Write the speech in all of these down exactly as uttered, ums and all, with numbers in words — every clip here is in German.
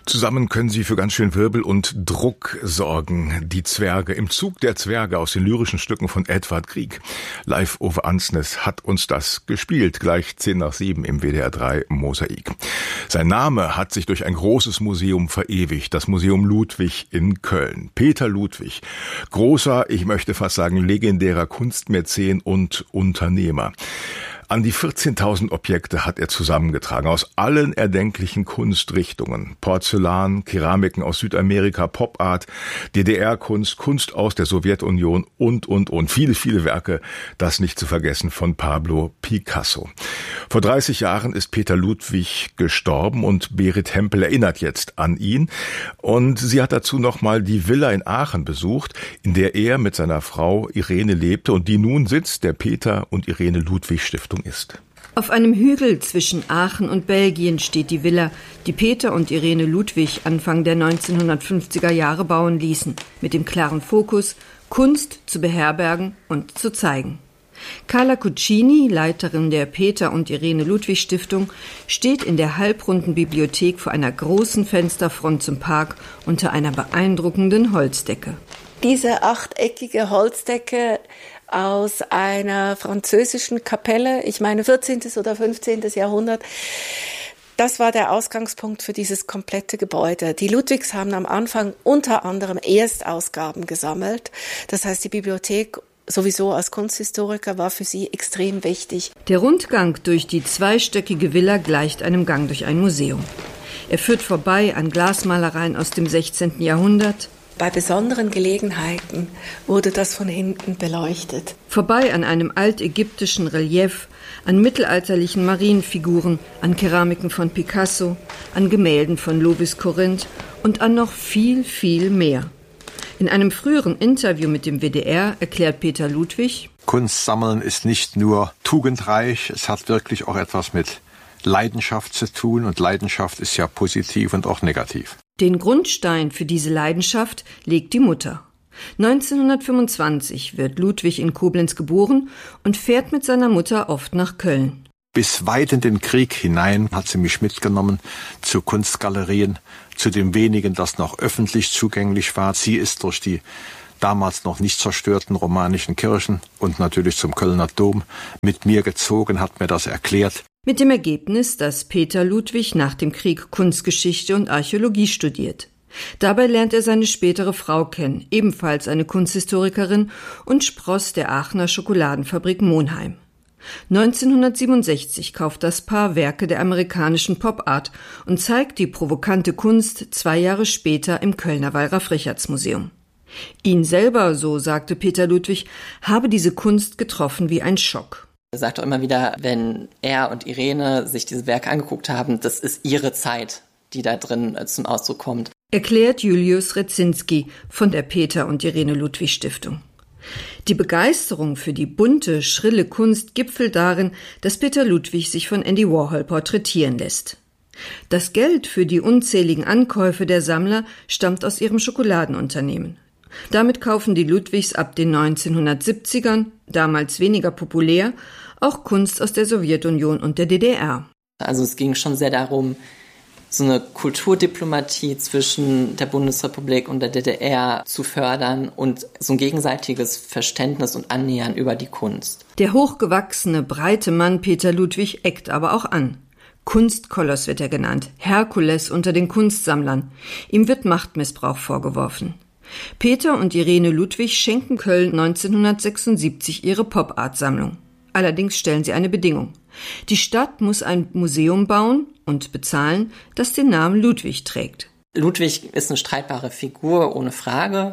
Zusammen können sie für ganz schön Wirbel und Druck sorgen. Die Zwerge im Zug der Zwerge aus den lyrischen Stücken von Edvard Grieg. Live Ove Ansnes hat uns das gespielt, gleich zehn nach sieben im W D R drei Mosaik. Sein Name hat sich durch ein großes Museum verewigt, das Museum Ludwig in Köln. Peter Ludwig, großer, ich möchte fast sagen legendärer Kunstmäzen und Unternehmer. An die vierzehntausend Objekte hat er zusammengetragen, aus allen erdenklichen Kunstrichtungen. Porzellan, Keramiken aus Südamerika, Pop-Art, D D R-Kunst, Kunst aus der Sowjetunion und, und, und. Viele, viele Werke, das nicht zu vergessen von Pablo Picasso. Vor dreißig Jahren ist Peter Ludwig gestorben und Berit Hempel erinnert jetzt an ihn. Und sie hat dazu nochmal die Villa in Aachen besucht, in der er mit seiner Frau Irene lebte und die nun Sitz der Peter und Irene Ludwig Stiftung ist. Auf einem Hügel zwischen Aachen und Belgien steht die Villa, die Peter und Irene Ludwig Anfang der neunzehnhundertfünfziger Jahre bauen ließen, mit dem klaren Fokus, Kunst zu beherbergen und zu zeigen. Carla Cuccini, Leiterin der Peter und Irene Ludwig Stiftung, steht in der halbrunden Bibliothek vor einer großen Fensterfront zum Park unter einer beeindruckenden Holzdecke. Diese achteckige Holzdecke aus einer französischen Kapelle, ich meine vierzehnten oder fünfzehnten Jahrhundert. Das war der Ausgangspunkt für dieses komplette Gebäude. Die Ludwigs haben am Anfang unter anderem Erstausgaben gesammelt. Das heißt, die Bibliothek sowieso als Kunsthistoriker war für sie extrem wichtig. Der Rundgang durch die zweistöckige Villa gleicht einem Gang durch ein Museum. Er führt vorbei an Glasmalereien aus dem sechzehnten Jahrhundert. Bei besonderen Gelegenheiten wurde das von hinten beleuchtet. Vorbei an einem altägyptischen Relief, an mittelalterlichen Marienfiguren, an Keramiken von Picasso, an Gemälden von Lovis Corinth und an noch viel, viel mehr. In einem früheren Interview mit dem W D R erklärt Peter Ludwig: Kunst sammeln ist nicht nur tugendreich, es hat wirklich auch etwas mit Leidenschaft zu tun und Leidenschaft ist ja positiv und auch negativ. Den Grundstein für diese Leidenschaft legt die Mutter. neunzehnhundertfünfundzwanzig wird Ludwig in Koblenz geboren und fährt mit seiner Mutter oft nach Köln. Bis weit in den Krieg hinein hat sie mich mitgenommen zu Kunstgalerien, zu dem wenigen, das noch öffentlich zugänglich war. Sie ist durch die damals noch nicht zerstörten romanischen Kirchen und natürlich zum Kölner Dom mit mir gezogen, hat mir das erklärt. Mit dem Ergebnis, dass Peter Ludwig nach dem Krieg Kunstgeschichte und Archäologie studiert. Dabei lernt er seine spätere Frau kennen, ebenfalls eine Kunsthistorikerin und Spross der Aachener Schokoladenfabrik Monheim. neunzehnhundertsiebenundsechzig kauft das Paar Werke der amerikanischen Pop-Art und zeigt die provokante Kunst zwei Jahre später im Kölner Wallraf-Richartz-Museum. Ihn selber, so sagte Peter Ludwig, habe diese Kunst getroffen wie ein Schock. Er sagt auch immer wieder, wenn er und Irene sich diese Werke angeguckt haben, das ist ihre Zeit, die da drin zum Ausdruck kommt. Erklärt Julius Rezinski von der Peter und Irene Ludwig Stiftung. Die Begeisterung für die bunte, schrille Kunst gipfelt darin, dass Peter Ludwig sich von Andy Warhol porträtieren lässt. Das Geld für die unzähligen Ankäufe der Sammler stammt aus ihrem Schokoladenunternehmen. Damit kaufen die Ludwigs ab den neunzehnhundertsiebzigern, damals weniger populär, auch Kunst aus der Sowjetunion und der D D R. Also es ging schon sehr darum, so eine Kulturdiplomatie zwischen der Bundesrepublik und der D D R zu fördern und so ein gegenseitiges Verständnis und Annähern über die Kunst. Der hochgewachsene, breite Mann Peter Ludwig eckt aber auch an. Kunstkoloss wird er genannt, Herkules unter den Kunstsammlern. Ihm wird Machtmissbrauch vorgeworfen. Peter und Irene Ludwig schenken Köln neunzehnhundertsechsundsiebzig ihre Pop-Art-Sammlung. Allerdings stellen sie eine Bedingung. Die Stadt muss ein Museum bauen und bezahlen, das den Namen Ludwig trägt. Ludwig ist eine streitbare Figur, ohne Frage.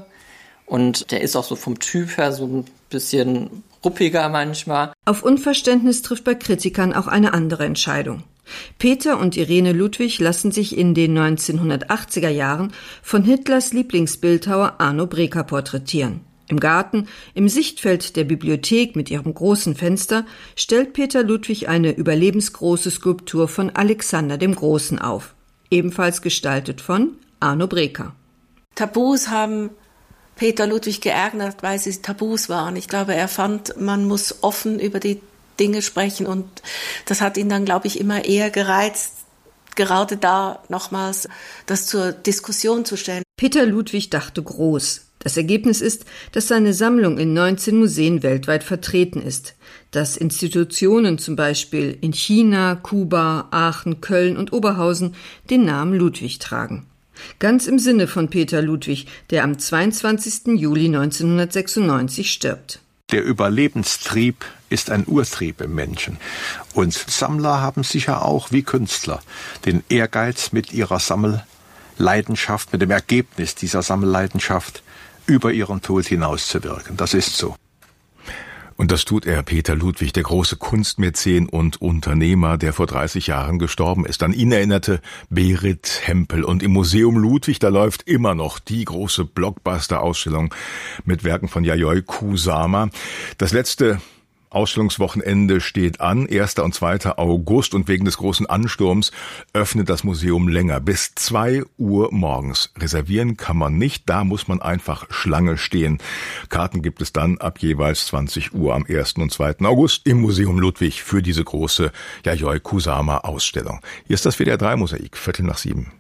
Und der ist auch so vom Typ her so ein bisschen ruppiger manchmal. Auf Unverständnis trifft bei Kritikern auch eine andere Entscheidung. Peter und Irene Ludwig lassen sich in den neunzehnhundertachtziger Jahren von Hitlers Lieblingsbildhauer Arno Breker porträtieren. Im Garten, im Sichtfeld der Bibliothek mit ihrem großen Fenster, stellt Peter Ludwig eine überlebensgroße Skulptur von Alexander dem Großen auf, ebenfalls gestaltet von Arno Breker. Tabus haben Peter Ludwig geärgert, weil sie Tabus waren. Ich glaube, er fand, man muss offen über die Dinge sprechen und das hat ihn dann, glaube ich, immer eher gereizt, gerade da nochmals das zur Diskussion zu stellen. Peter Ludwig dachte groß. Das Ergebnis ist, dass seine Sammlung in neunzehn Museen weltweit vertreten ist, dass Institutionen zum Beispiel in China, Kuba, Aachen, Köln und Oberhausen den Namen Ludwig tragen. Ganz im Sinne von Peter Ludwig, der am zweiundzwanzigsten Juli neunzehnhundertsechsundneunzig stirbt. Der Überlebenstrieb ist ein Urtrieb im Menschen. Und Sammler haben sicher auch, wie Künstler, den Ehrgeiz, mit ihrer Sammelleidenschaft, mit dem Ergebnis dieser Sammelleidenschaft über ihren Tod hinauszuwirken. Das ist so. Und das tut er, Peter Ludwig, der große Kunstmäzen und Unternehmer, der vor dreißig Jahren gestorben ist. An ihn erinnerte Berit Hempel. Und im Museum Ludwig, da läuft immer noch die große Blockbuster-Ausstellung mit Werken von Yayoi Kusama. Das letzte Ausstellungswochenende steht an, erster und zweiter August, und wegen des großen Ansturms öffnet das Museum länger, bis zwei Uhr morgens. Reservieren kann man nicht, da muss man einfach Schlange stehen. Karten gibt es dann ab jeweils zwanzig Uhr am ersten und zweiten August im Museum Ludwig für diese große Yayoi Kusama Ausstellung. Hier ist das W D R drei Mosaik, Viertel nach sieben.